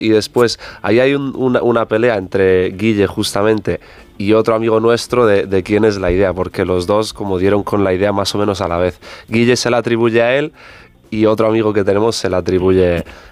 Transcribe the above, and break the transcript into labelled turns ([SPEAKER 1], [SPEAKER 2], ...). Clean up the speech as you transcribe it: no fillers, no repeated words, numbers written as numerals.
[SPEAKER 1] y después ahí hay una pelea entre Guille justamente y otro amigo nuestro de quién es la idea, porque los dos como dieron con la idea más o menos a la vez. Guille se la atribuye a él y otro amigo que tenemos se la atribuye